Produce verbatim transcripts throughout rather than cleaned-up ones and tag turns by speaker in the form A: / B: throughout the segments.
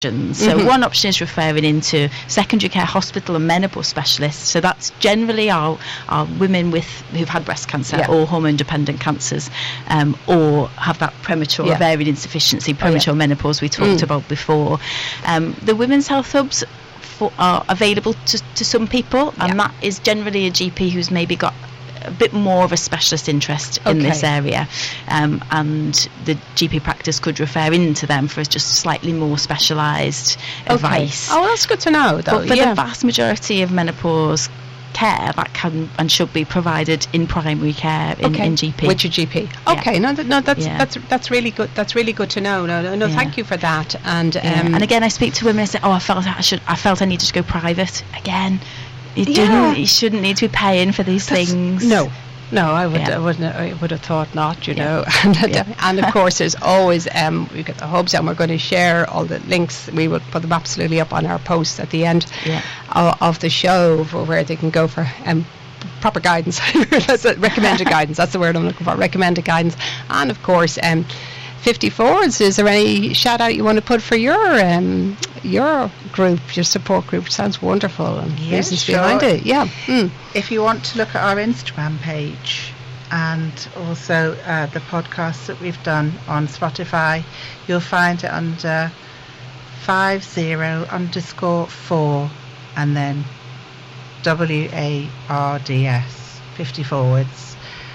A: So
B: Mm-hmm.
A: one option is referring into secondary care hospital and menopause specialists. So that's generally our, our women with who've had breast cancer
B: Yeah.
A: or hormone-dependent cancers, um, or have that premature
B: Yeah.
A: ovarian insufficiency, premature
B: Oh, yeah.
A: menopause we talked
B: Mm.
A: about before. Um, the women's health hubs for, are available to, to some people, and
B: Yeah.
A: that is generally a G P who's maybe got a bit more of a specialist interest in
B: Okay.
A: this area, um, and the G P practice could refer into them for just slightly more specialised advice.
B: Oh, that's good to know, though.
A: But for
B: yeah.
A: the vast majority of menopause care, that can and should be provided in primary care in,
B: okay.
A: in G P.
B: With your G P.
A: Yeah.
B: Okay, no, th- no, that's
A: Yeah.
B: that's that's really good. That's really good to know. No, no, no
A: Yeah.
B: thank you for that. And um,
A: Yeah. And again, I speak to women and say, "Oh, I felt I should. I felt I needed to go private." Again, you
B: Yeah.
A: didn't. You shouldn't need to be paying for these
B: that's-
A: things.
B: No. No, I would,
A: Yeah.
B: I wouldn't. I would have thought not. You
A: Yeah.
B: know, and,
A: Yeah.
B: and of course, there's always um, we get the hubs, and we're going to share all the links. We will put them absolutely up on our posts at the end
A: Yeah.
B: of, of the show, for where they can go for um, proper guidance. That's it, recommended guidance. That's the word I'm looking for. Recommended guidance, and of course, um, fifty-fours. Is there any shout out you want to put for your um, your group, your support group? Sounds wonderful. And
C: Yeah,
B: reasons
C: sure.
B: behind it. Yeah. Mm.
C: If you want to look at our Instagram page and also uh, the podcasts that we've done on Spotify, you'll find it under five zero underscore four and then W A R D S, fifty forwards.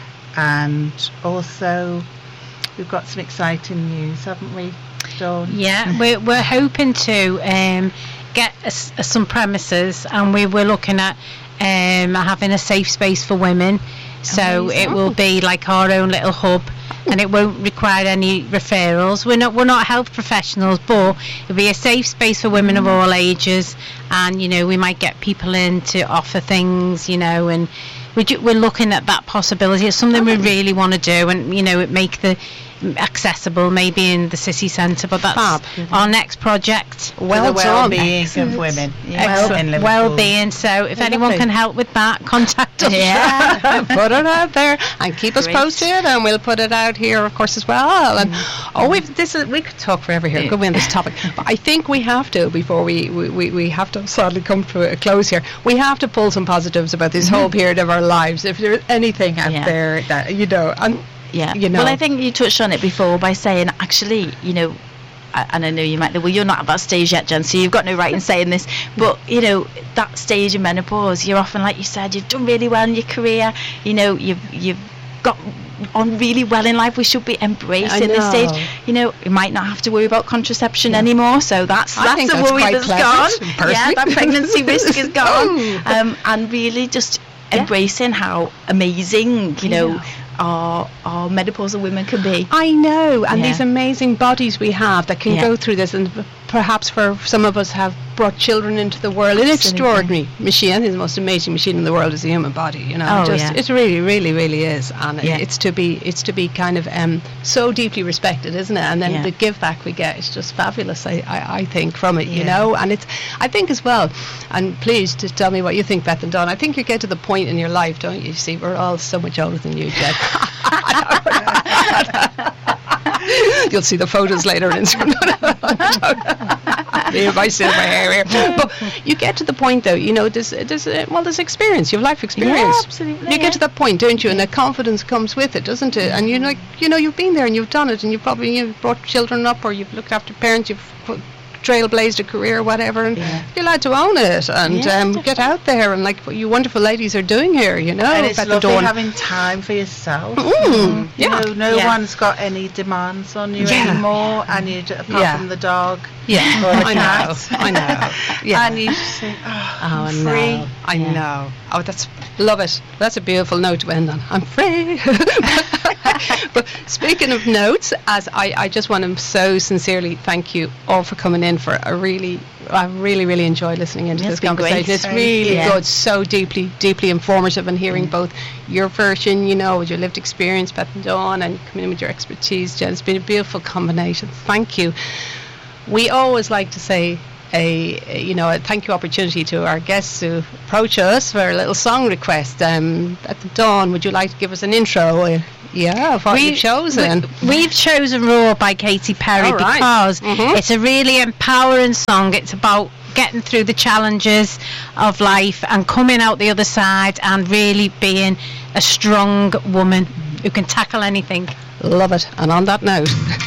C: And also we've got some exciting news, haven't we, Dawn?
D: Yeah, we're, we're hoping to um, get a s a some premises, and we were looking at um, having a safe space for women. So
B: Amazing.
D: it will be like our own little hub, and it won't require any referrals. We're not we're not health professionals, but it'll be a safe space for women of all ages, and you know we might get people in to offer things, you know, and we're, ju- we're looking at that possibility. It's something we really want to do, and you know, it make the accessible maybe in the city centre, but that's
B: Fab.
D: our next project.
B: Well
C: the
B: done.
C: well-being
B: Excellent.
C: of women.
B: Excellent.
C: Well, in Liverpool.
D: Well-being. So if
B: Oh,
D: anyone
B: lovely.
D: can help with that, contact us.
B: Yeah, put it out there and keep us
A: Great.
B: posted, and we'll put it out here, of course, as well. And oh, we've this is we could talk forever here. Go on this topic, but I think we have to before we, we, we, we have to sadly come to a close here. We have to pull some positives about this whole period of our lives. If there's anything out
A: Yeah.
B: there that you know, and
A: Yeah.
B: you know,
A: Well, I think you touched on it before by saying, actually, you know, I- and I know you might think, well, you're not at that stage yet, Jen, so you've got no right in saying this. But, you know, that stage of menopause, you're often, like you said, you've done really well in your career. You know, you've you've got on really well in life. We should be embracing this stage.
B: know.
A: You know, you might not have to worry about contraception
B: Yeah.
A: anymore. So that's
B: I
A: that's
B: think
A: a
B: that's
A: worry
B: quite
A: that's
B: pleasant,
A: gone.
B: personally.
A: Yeah, that pregnancy risk is gone.
B: Oh.
A: Um, and really just
B: Yeah.
A: embracing how amazing, you know,
B: Yeah.
A: our our menopausal women can be.
B: I know, and
A: Yeah.
B: these amazing bodies we have that can
A: Yeah.
B: go through this, and perhaps for some of us have brought children into the world. An
A: Absolutely.
B: extraordinary machine. I think the most amazing machine in the world is the human body. You know,
A: Oh,
B: it just
A: yeah.
B: it really, really, really is, and
A: Yeah.
B: it's to be it's to be kind of um, so deeply respected, isn't it? And then
A: Yeah.
B: the give back we get is just fabulous. I, I, I think from it, you
C: Yeah.
B: know, and it's I think as well. And please to tell me what you think, Beth and Dawn. I think you get to the point in your life, don't you? See, we're all so much older than you, Jen. You'll see the photos later on Instagram. Me and my silver hair here. But you get to the point, though, you know, there's, there's uh, well, there's experience. You have life experience.
A: absolutely,
B: You
A: yeah.
B: get to that point, don't you? And the confidence comes with it, doesn't it? And you know, like, you know, you've been there and you've done it, and you've probably you've brought children up, or you've looked after parents, you've put, trailblazed a career, whatever, and
A: Yeah.
B: you're allowed to own it and
A: Yeah,
B: um, get out there and like what you wonderful ladies are doing here, you know.
C: And it's
B: Beth and
C: lovely
B: Dawn.
C: having time for yourself.
B: Mm,
C: You
B: yeah.
C: know, no
A: Yeah.
C: one's got any demands on you
B: Yeah.
C: anymore, and you d- apart
B: Yeah.
C: from the dog.
B: Yeah,
C: Or the
B: I know,
C: cat.
B: I know. Yeah.
C: And you just think, oh,
B: Oh,
C: I'm
B: no.
C: free.
B: I
A: Yeah.
B: know. Oh, that's love it. That's a beautiful note to end on. I'm free. But speaking of notes, as I, I just want to so sincerely thank you all for coming in for a really, I really, really enjoyed listening into
A: Yeah,
B: this
A: it's been great.
B: conversation. It's
C: Thank
B: really
A: you.
B: good, so deeply, deeply informative, and hearing both your version, you know, with your lived experience, Beth and Dawn, and coming in with your expertise, Jen. It's been a beautiful combination. Thank you. We always like to say a, a you know a thank you opportunity to our guests who approach us for a little song request. Um, at the Dawn, would you like to give us an intro? Uh, Yeah, what
D: We-
B: you've chosen.
D: We, we've chosen Raw by Katy Perry
B: All right.
D: because
B: Mhm.
D: it's a really empowering song. It's about getting through the challenges of life and coming out the other side and really being a strong woman who can tackle anything.
B: Love it. And on that note...